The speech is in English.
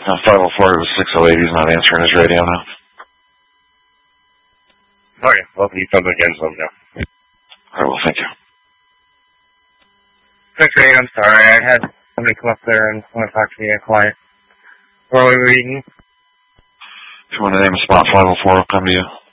504, it was 608. He's not answering his radio now. Okay, well, if you come again, let me know. All right, well, thank you. Thanks, Ray. I'm sorry. I had somebody come up there and want to talk to me, a client. Where are we meeting? If you want to name a spot, 504 will come to you.